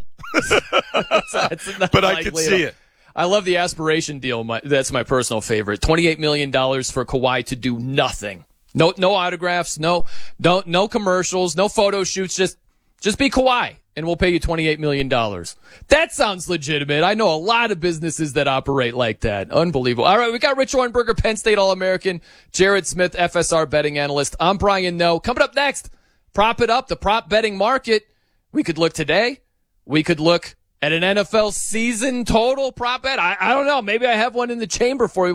that's, that's but I could see it. I love the aspiration deal. My, that's my personal favorite. twenty-eight million dollars for Kawhi to do nothing. No no autographs, no, no, no commercials, no photo shoots, just just be Kawhi. And we'll pay you twenty-eight million dollars. That sounds legitimate. I know a lot of businesses that operate like that. Unbelievable. All right, we got Rich Orenberger, Penn State All-American, Jared Smith, F S R betting analyst. I'm Brian Noe. Coming up next, prop it up, the prop betting market. We could look today. We could look at an N F L season total prop bet. I, I don't know. Maybe I have one in the chamber for you. We'll,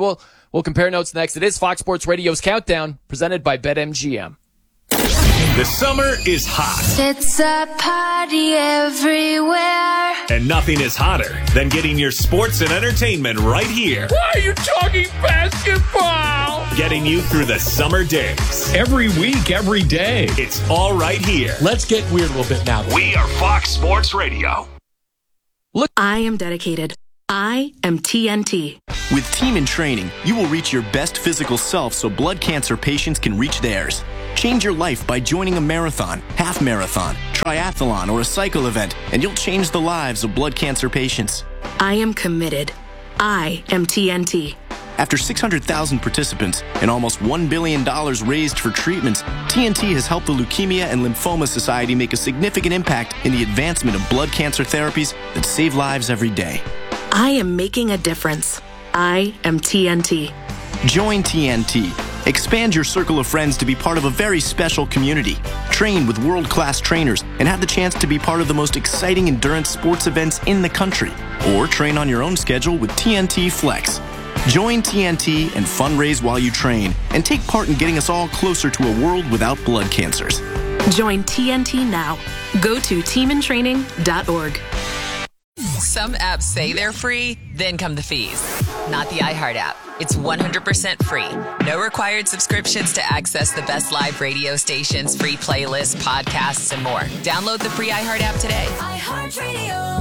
We'll compare notes next. It is Fox Sports Radio's Countdown, presented by BetMGM. The summer is hot. It's a party everywhere. And nothing is hotter than getting your sports and entertainment right here. Why are you talking basketball? Getting you through the summer days. Every week, every day. It's all right here. Let's get weird a little bit now. We are Fox Sports Radio. Look, I am dedicated. I am T N T. With Team in Training, you will reach your best physical self so blood cancer patients can reach theirs. Change your life by joining a marathon, half marathon, triathlon, or a cycle event, and you'll change the lives of blood cancer patients. I am committed. I am T N T. After six hundred thousand participants and almost one billion dollars raised for treatments, T N T has helped the Leukemia and Lymphoma Society make a significant impact in the advancement of blood cancer therapies that save lives every day. I am making a difference. I am T N T. Join T N T. Expand your circle of friends to be part of a very special community. Train with world-class trainers and have the chance to be part of the most exciting endurance sports events in the country. Or train on your own schedule with T N T Flex. Join T N T and fundraise while you train and take part in getting us all closer to a world without blood cancers. Join T N T now. Go to team in training dot org. Some apps say they're free, then come the fees. Not the iHeart app. It's one hundred percent free. No required subscriptions to access the best live radio stations, free playlists, podcasts, and more. Download the free iHeart app today. iHeartRadio.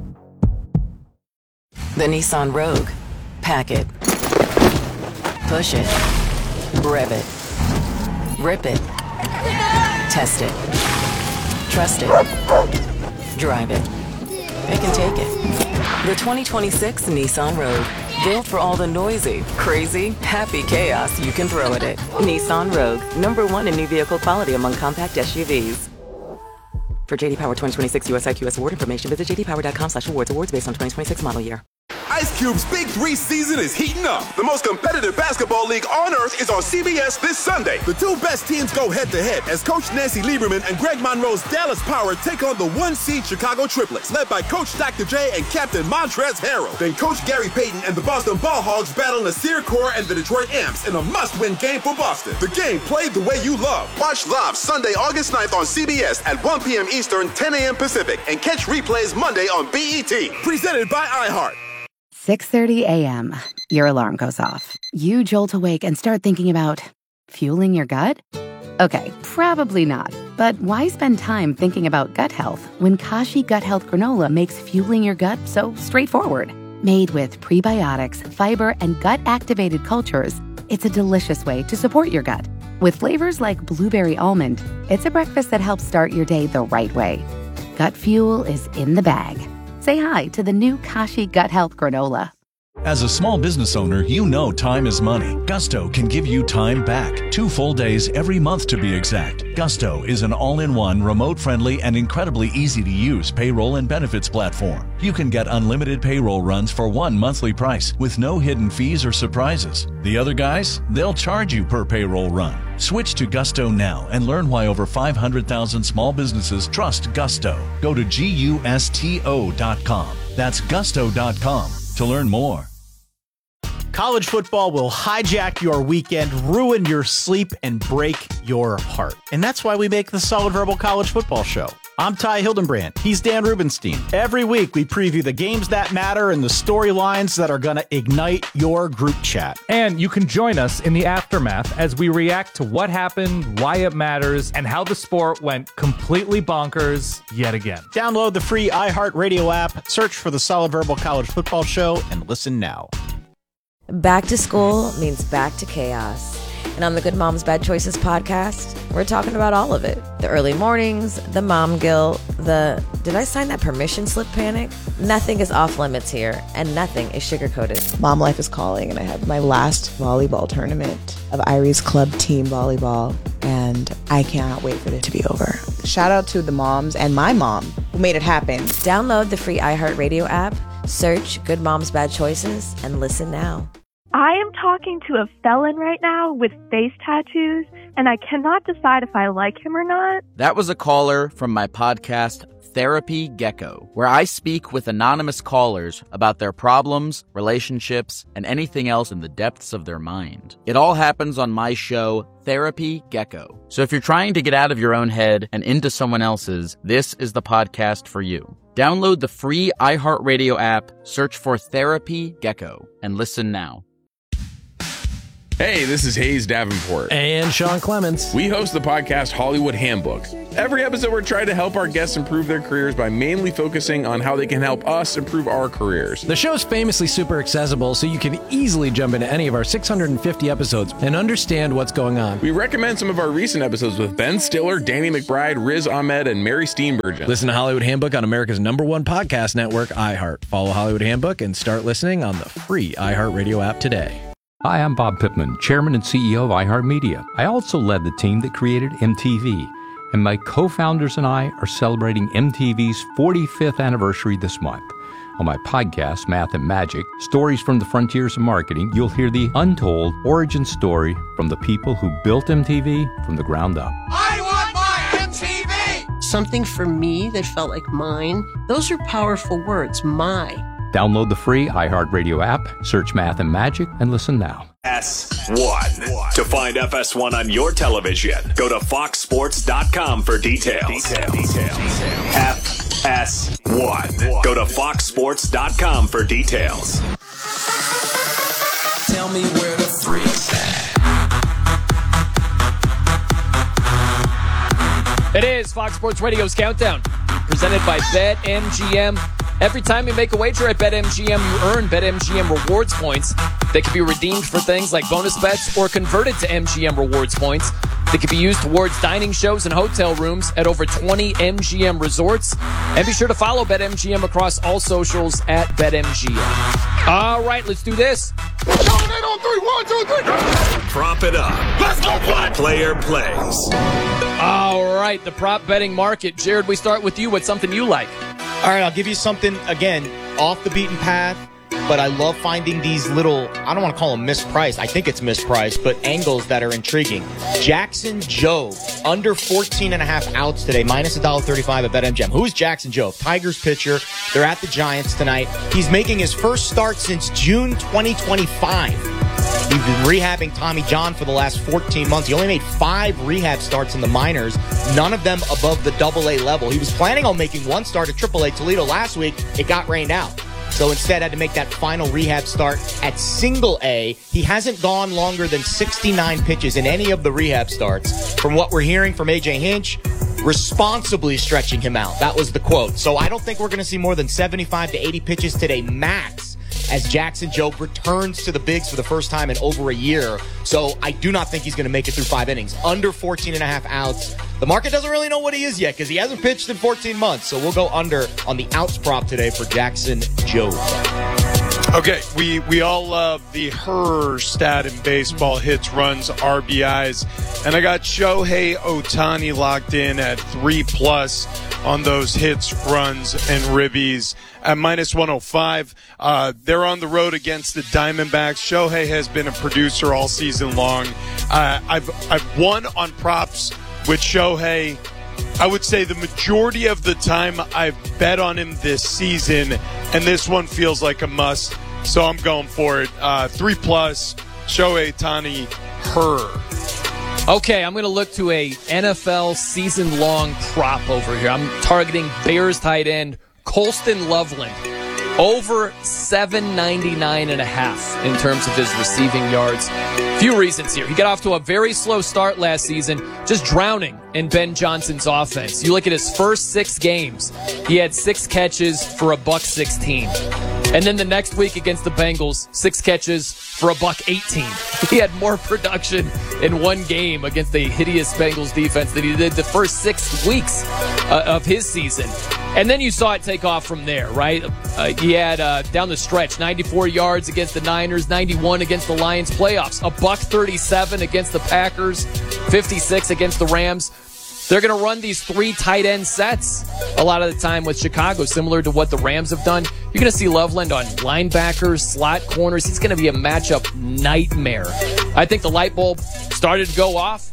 The Nissan Rogue. Pack it. Push it. Rev it. Rip it. Test it. Trust it. Drive it. It can take it. The twenty twenty-six Nissan Rogue. Built for all the noisy, crazy, happy chaos you can throw at it. Nissan Rogue. Number one in new vehicle quality among compact S U Vs. For J D Power twenty twenty-six U S I Q S award information, visit j d power dot com slash awards. Awards based on twenty twenty-six model year. Ice Cube's Big Three season is heating up. The most competitive basketball league on earth is on C B S this Sunday. The two best teams go head-to-head as Coach Nancy Lieberman and Greg Monroe's Dallas Power take on the one-seed Chicago Triplets, led by Coach Doctor J and Captain Montrezl Harrell. Then Coach Gary Payton and the Boston Ball Hogs battle Nasir Kaur and the Detroit Amps in a must-win game for Boston. The game played the way you love. Watch live Sunday, August ninth on C B S at one p.m. Eastern, ten a.m. Pacific, and catch replays Monday on B E T. Presented by iHeart. six thirty a.m. Your alarm goes off. You jolt awake and start thinking about fueling your gut? Okay, probably not. But why spend time thinking about gut health when Kashi Gut Health Granola makes fueling your gut so straightforward? Made with prebiotics, fiber, and gut-activated cultures, it's a delicious way to support your gut. With flavors like blueberry almond, it's a breakfast that helps start your day the right way. Gut fuel is in the bag. Say hi to the new Kashi Gut Health Granola. As a small business owner, you know time is money. Gusto can give you time back. Two full days every month to be exact. Gusto is an all-in-one, remote-friendly, and incredibly easy-to-use payroll and benefits platform. You can get unlimited payroll runs for one monthly price with no hidden fees or surprises. The other guys, they'll charge you per payroll run. Switch to Gusto now and learn why over five hundred thousand small businesses trust Gusto. Go to gusto dot com. That's gusto dot com to learn more. College football will hijack your weekend, ruin your sleep, and break your heart. And that's why we make the Solid Verbal College Football Show. I'm Ty Hildenbrand. He's Dan Rubenstein. Every week, we preview the games that matter and the storylines that are going to ignite your group chat. And you can join us in the aftermath as we react to what happened, why it matters, and how the sport went completely bonkers yet again. Download the free iHeartRadio app, search for the Solid Verbal College Football Show, and listen now. Back to school means back to chaos. And on the Good Moms Bad Choices podcast, we're talking about all of it. The early mornings, the mom guilt, the did I sign that permission slip panic? Nothing is off limits here, and nothing is sugar-coated. Mom life is calling, and I have my last volleyball tournament of Irie's Club Team Volleyball, and I cannot wait for it to be over. Shout out to the moms and my mom who made it happen. Download the free iHeartRadio app, search Good Moms Bad Choices, and listen now. I am talking to a felon right now with face tattoos and I cannot decide if I like him or not. That was a caller from my podcast, Therapy Gecko, where I speak with anonymous callers about their problems, relationships, and anything else in the depths of their mind. It all happens on my show, Therapy Gecko. So if you're trying to get out of your own head and into someone else's, this is the podcast for you. Download the free iHeartRadio app, search for Therapy Gecko, and listen now. Hey, this is Hayes Davenport. And Sean Clements. We host the podcast Hollywood Handbook. Every episode, we're trying to help our guests improve their careers by mainly focusing on how they can help us improve our careers. The show's famously super accessible, so you can easily jump into any of our six hundred fifty episodes and understand what's going on. We recommend some of our recent episodes with Ben Stiller, Danny McBride, Riz Ahmed, and Mary Steenburgen. Listen to Hollywood Handbook on America's number one podcast network, iHeart. Follow Hollywood Handbook and start listening on the free iHeartRadio app today. Hi, I'm Bob Pittman, Chairman and C E O of iHeartMedia. I also led the team that created M T V, and my co-founders and I are celebrating M T V's forty-fifth anniversary this month. On my podcast, Math and Magic, Stories from the Frontiers of Marketing, you'll hear the untold origin story from the people who built M T V from the ground up. I want my M T V! Something for me that felt like mine. Those are powerful words, my. Download the free iHeartRadio app, search Math and Magic, and listen now. S one. To find F S one on your television, go to fox sports dot com for details. Details. F S one. Go to fox sports dot com for details. Tell me where the freak's at. It is Fox Sports Radio's Countdown, presented by BetMGM. Every time you make a wager at BetMGM, you earn BetMGM rewards points that can be redeemed for things like bonus bets or converted to M G M rewards points that can be used towards dining shows and hotel rooms at over twenty M G M resorts. And be sure to follow BetMGM across all socials at BetMGM. All right, let's do this. Prop it up. Let's go play. Player plays. All right, the prop betting market. Jared, we start with you. What's something you like? All right, I'll give you something, again, off the beaten path, but I love finding these little, I don't want to call them mispriced. I think it's mispriced, but angles that are intriguing. Jackson Jobe, under fourteen and a half outs today, minus one dollar thirty-five at BetMGM. Who's Jackson Jobe? Tigers pitcher. They're at the Giants tonight. He's making his first start since June twenty twenty-five. He's been rehabbing Tommy John for the last fourteen months. He only made five rehab starts in the minors, none of them above the double A level. He was planning on making one start at triple A Toledo last week. It got rained out. So instead had to make that final rehab start at single A. He hasn't gone longer than sixty-nine pitches in any of the rehab starts. From what we're hearing from A J Hinch, responsibly stretching him out. That was the quote. So I don't think we're going to see more than seventy-five to eighty pitches today max as Jackson Jobe returns to the bigs for the first time in over a year. So I do not think he's going to make it through five innings. Under fourteen and a half outs. The market doesn't really know what he is yet because he hasn't pitched in fourteen months. So we'll go under on the outs prop today for Jackson Jobe. Okay, we, we all love the her stat in baseball, hits, runs, R B Is. And I got Shohei Ohtani locked in at three plus on those hits, runs, and ribbies at minus one oh five. Uh, they're on the road against the Diamondbacks. Shohei has been a producer all season long. Uh, I've, I've won on props with Shohei. I would say the majority of the time I've bet on him this season, and this one feels like a must, so I'm going for it. Uh, three plus, Shohei Ohtani, her. Okay, I'm going to look to a N F L season-long prop over here. I'm targeting Bears tight end Colston Loveland. Over seven ninety-nine and a half in terms of his receiving yards. Few reasons here. He got off to a very slow start last season, just drowning in Ben Johnson's offense. You look at his first six games, he had six catches for a buck sixteen. And then the next week against the Bengals, six catches for a buck eighteen. He had more production in one game against a hideous Bengals defense than he did the first six weeks uh, of his season. And then you saw it take off from there, right? Uh, he had, uh, down the stretch, ninety-four yards against the Niners, ninety-one against the Lions playoffs, a buck thirty-seven against the Packers, fifty-six against the Rams. They're going to run these three tight end sets a lot of the time with Chicago, similar to what the Rams have done. You're going to see Loveland on linebackers, slot corners. He's going to be a matchup nightmare. I think the light bulb started to go off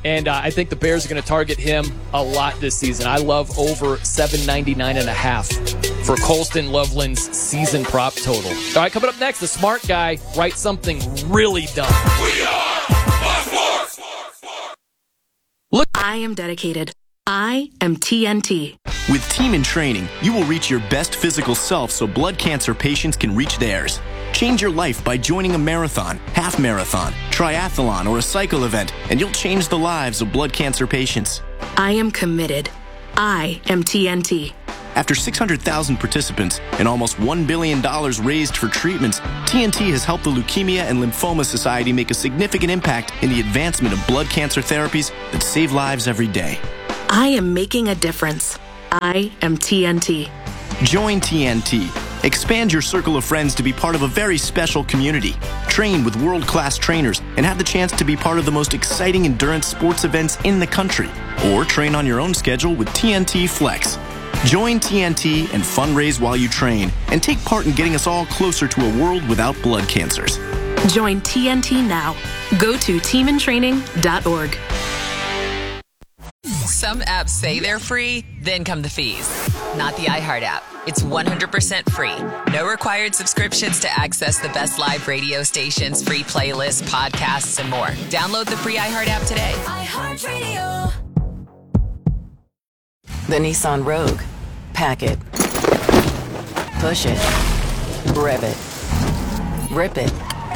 And uh, I think the Bears are going to target him a lot this season. I love over seven ninety-nine and a half for Colston Loveland's season prop total. All right, coming up next, the smart guy writes something really dumb. We are Fox Sports. Look, I am dedicated. I am T N T. With Team in Training, you will reach your best physical self so blood cancer patients can reach theirs. Change your life by joining a marathon, half marathon, triathlon, or a cycle event, and you'll change the lives of blood cancer patients. I am committed. I am T N T. After six hundred thousand participants and almost one billion dollars raised for treatments, T N T has helped the Leukemia and Lymphoma Society make a significant impact in the advancement of blood cancer therapies that save lives every day. I am making a difference. I am T N T. Join T N T. Expand your circle of friends to be part of a very special community. Train with world-class trainers and have the chance to be part of the most exciting endurance sports events in the country. Or train on your own schedule with T N T Flex. Join T N T and fundraise while you train and take part in getting us all closer to a world without blood cancers. Join T N T now. Go to team in training dot org. Some apps say they're free, then come the fees. Not the iHeart app. It's one hundred percent free. No required subscriptions to access the best live radio stations, free playlists, podcasts, and more. Download the free iHeart app today. iHeartRadio. The Nissan Rogue. Pack it. Push it. Rev it. Rip it.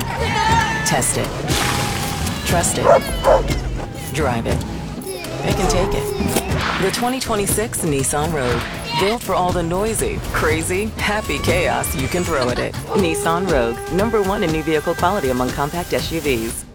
Test it. Trust it. Drive it. It can take it. The twenty twenty-six Nissan Rogue. Built for all the noisy, crazy, happy chaos you can throw at it. Nissan Rogue. Number one in new vehicle quality among compact S U Vs.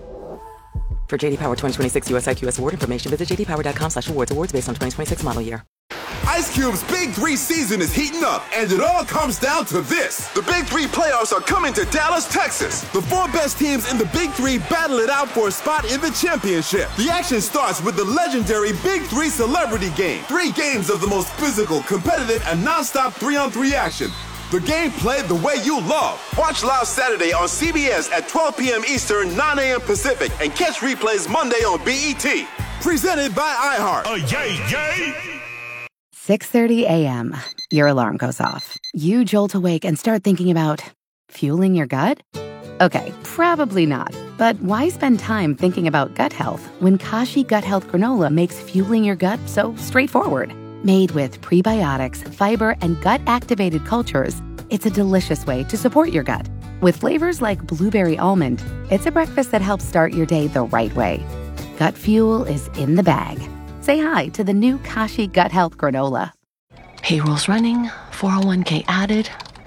For J D Power twenty twenty-six U S I Q S award information, visit j d power dot com slash awards. Awards based on twenty twenty-six model year. Ice Cube's Big Three season is heating up, and it all comes down to this. The Big Three playoffs are coming to Dallas, Texas. The four best teams in the Big Three battle it out for a spot in the championship. The action starts with the legendary Big Three Celebrity Game. Three games of the most physical, competitive, and non-stop three-on-three action. The game played the way you love. Watch live Saturday on C B S at twelve p.m. Eastern, nine a.m. Pacific, and catch replays Monday on B E T. Presented by iHeart. Oh, yay, yay! six thirty a.m. Your alarm goes off. You jolt awake and start thinking about fueling your gut? Okay, probably not. But why spend time thinking about gut health when Kashi Gut Health Granola makes fueling your gut so straightforward? Made with prebiotics, fiber, and gut-activated cultures, it's a delicious way to support your gut. With flavors like blueberry almond, it's a breakfast that helps start your day the right way. Gut fuel is in the bag. Say hi to the new Kashi Gut Health Granola. Payroll's running, four oh one k added.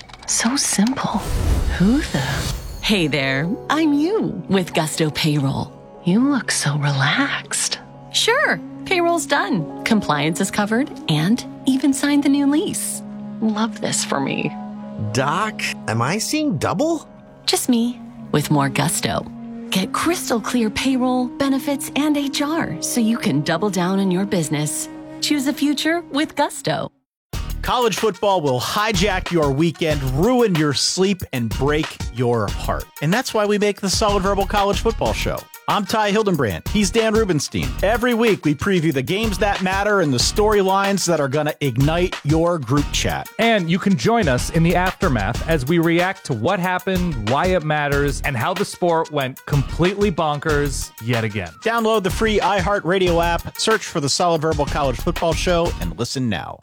So simple. Who the? Hey there, I'm you with Gusto Payroll. You look so relaxed. Sure, payroll's done. Compliance is covered and even signed the new lease. Love this for me. Doc, am I seeing double? Just me with more gusto. Get crystal clear payroll, benefits, and H R so you can double down on your business. Choose a future with Gusto. College football will hijack your weekend, ruin your sleep, and break your heart. And that's why we make the Solid Verbal College Football Show. I'm Ty Hildenbrand. He's Dan Rubenstein. Every week, we preview the games that matter and the storylines that are going to ignite your group chat. And you can join us in the aftermath as we react to what happened, why it matters, and how the sport went completely bonkers yet again. Download the free iHeartRadio app, search for the Solid Verbal College Football Show, and listen now.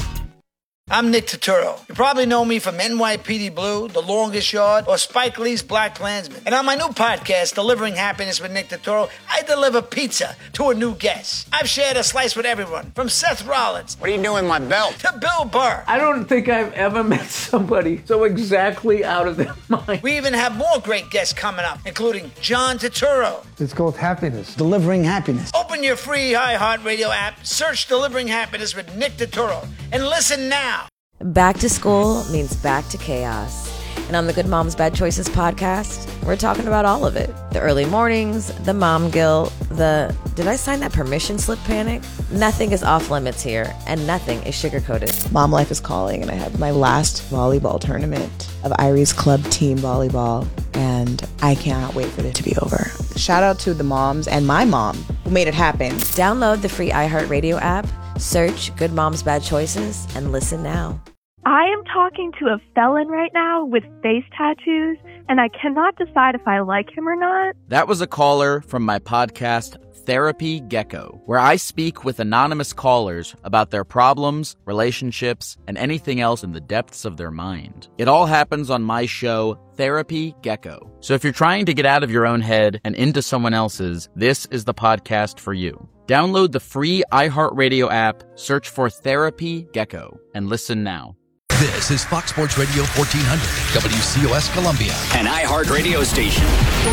I'm Nick Turturro. You probably know me from N Y P D Blue, The Longest Yard, or Spike Lee's Black Klansman. And on my new podcast, Delivering Happiness with Nick Turturro, I deliver pizza to a new guest. I've shared a slice with everyone, from Seth Rollins. What are you doing with my belt? To Bill Burr. I don't think I've ever met somebody so exactly out of their mind. We even have more great guests coming up, including John Turturro. It's called Happiness. Delivering Happiness. Open your free iHeartRadio app, search Delivering Happiness with Nick Turturro, and listen now. Back to school means back to chaos. And on the Good Moms Bad Choices podcast, we're talking about all of it. The early mornings, the mom guilt, the did I sign that permission slip panic? Nothing is off limits here, and nothing is sugar-coated. Mom life is calling, and I have my last volleyball tournament of Iris Club Team Volleyball, and I cannot wait for it to be over. Shout out to the moms and my mom, who made it happen. Download the free iHeartRadio app, search Good Moms Bad Choices, and listen now. I am talking to a felon right now with face tattoos, and I cannot decide if I like him or not. That was a caller from my podcast, Therapy Gecko, where I speak with anonymous callers about their problems, relationships, and anything else in the depths of their mind. It all happens on my show, Therapy Gecko. So if you're trying to get out of your own head and into someone else's, this is the podcast for you. Download the free iHeartRadio app, search for Therapy Gecko, and listen now. This is Fox Sports Radio fourteen hundred, W C O S Columbia. An iHeart radio station.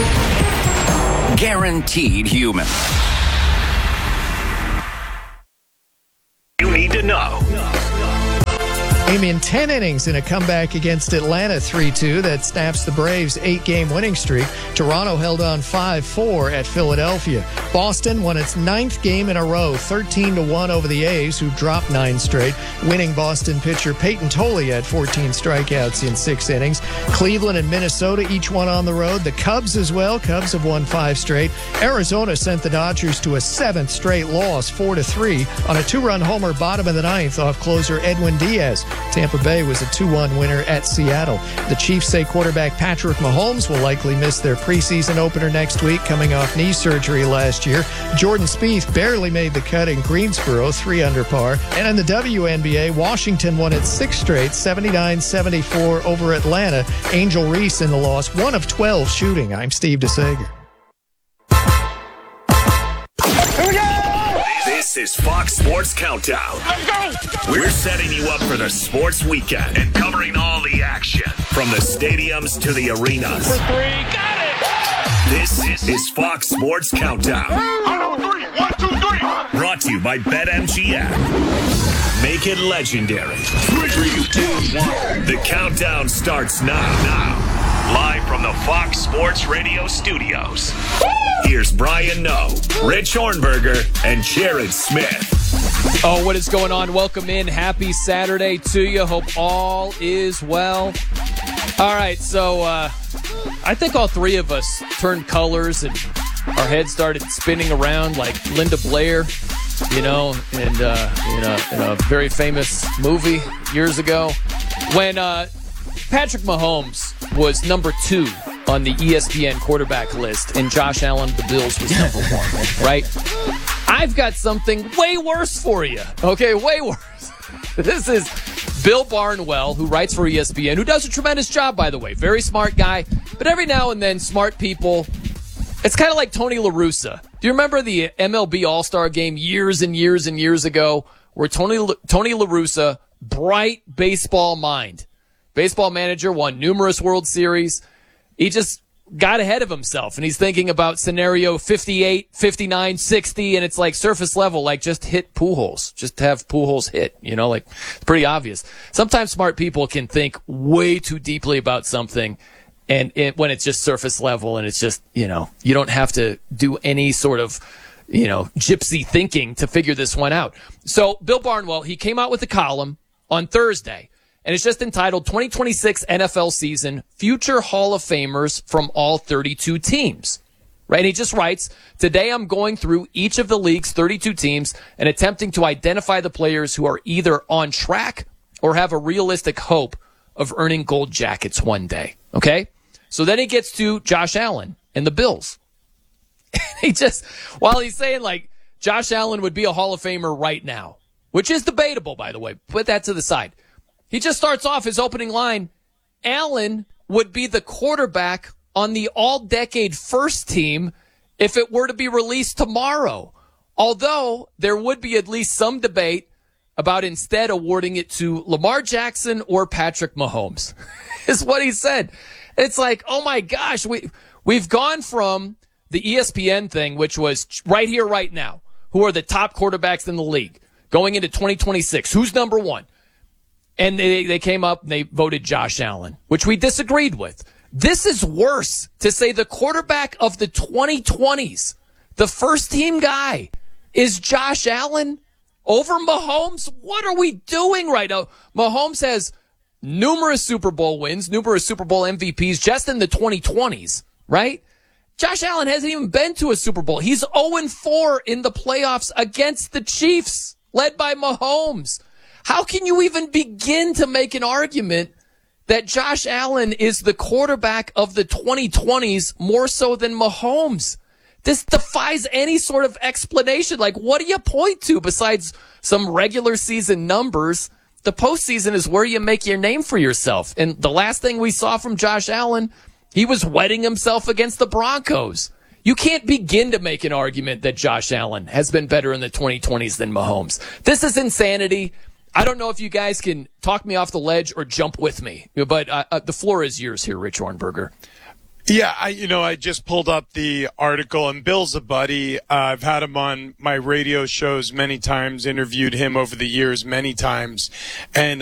Guaranteed human. You need to know. Amy, in ten innings in a comeback against Atlanta three two that snaps the Braves' eight-game winning streak, Toronto held on five four at Philadelphia. Boston won its ninth game in a row, thirteen to one over the A's, who dropped nine straight. Winning Boston pitcher Peyton Tolley had fourteen strikeouts in six innings. Cleveland and Minnesota each won on the road. The Cubs as well. Cubs have won five straight. Arizona sent the Dodgers to a seventh straight loss, four to three, on a two-run homer bottom of the ninth off closer Edwin Diaz. Tampa Bay was a two one winner at Seattle. The Chiefs say quarterback Patrick Mahomes will likely miss their preseason opener next week, coming off knee surgery last year. Jordan Spieth barely made the cut in Greensboro, three under par. And in the W N B A, Washington won its sixth straight, seventy-nine seventy-four over Atlanta. Angel Reese in the loss, one of twelve shooting. I'm Steve DeSager. Here we go! This is Fox Sports Countdown. Let's go! We're setting you up for the sports weekend and covering all the action from the stadiums to the arenas. For three, got it! This is Fox Sports Countdown. On three, one, two, three. Brought to you by BetMGM. Make it legendary. Three, two, one. The countdown starts now. Now. Live from the Fox Sports Radio studios. Here's Brian Noe, Rich Hornberger, and Jared Smith. Oh, what is going on? Welcome in. Happy Saturday to you. Hope all is well. All right, so uh, I think all three of us turned colors and our heads started spinning around like Linda Blair, you know, and uh, in, a, in a very famous movie years ago when uh, Patrick Mahomes was number two on the E S P N quarterback list, and Josh Allen of the Bills was number one, right? I've got something way worse for you, okay? Way worse. This is Bill Barnwell, who writes for E S P N, who does a tremendous job, by the way. Very smart guy. But every now and then, smart people, it's kind of like Tony La Russa. Do you remember the M L B All-Star game years and years and years ago where Tony, Tony La Russa, bright baseball mind, baseball manager, won numerous World Series. He just got ahead of himself, and he's thinking about scenario fifty-eight, fifty-nine, sixty, and it's like surface level, like just hit Pujols. Just have Pujols hit, you know, like it's pretty obvious. Sometimes smart people can think way too deeply about something, and it, when it's just surface level, and it's just, you know, you don't have to do any sort of, you know, gypsy thinking to figure this one out. So Bill Barnwell, he came out with a column on Thursday, and it's just entitled twenty twenty-six N F L Season, Future Hall of Famers from All thirty-two Teams. Right? And he just writes, today I'm going through each of the league's thirty-two teams and attempting to identify the players who are either on track or have a realistic hope of earning gold jackets one day. Okay? So then he gets to Josh Allen and the Bills. He just, while he's saying like Josh Allen would be a Hall of Famer right now, which is debatable, by the way, put that to the side. He just starts off his opening line. Allen would be the quarterback on the all-decade first team if it were to be released tomorrow. Although there would be at least some debate about instead awarding it to Lamar Jackson or Patrick Mahomes, is what he said. It's like, oh my gosh, we, we've gone from the E S P N thing, which was right here, right now. Who are the top quarterbacks in the league going into twenty twenty-six? Who's number one? And they, they came up and they voted Josh Allen, which we disagreed with. This is worse, to say the quarterback of the twenty twenties, the first team guy, is Josh Allen over Mahomes. What are we doing right now? Mahomes has numerous Super Bowl wins, numerous Super Bowl M V Ps just in the twenty twenties, right? Josh Allen hasn't even been to a Super Bowl. He's oh and four in the playoffs against the Chiefs, led by Mahomes. How can you even begin to make an argument that Josh Allen is the quarterback of the twenty twenties more so than Mahomes? This defies any sort of explanation. Like, what do you point to besides some regular season numbers? The postseason is where you make your name for yourself. And the last thing we saw from Josh Allen, he was wetting himself against the Broncos. You can't begin to make an argument that Josh Allen has been better in the twenty twenties than Mahomes. This is insanity. I don't know if you guys can talk me off the ledge or jump with me, but uh, uh, the floor is yours here, Rich Hornberger. Yeah, I, you know, I just pulled up the article, and Bill's a buddy. Uh, I've had him on my radio shows many times, interviewed him over the years many times, and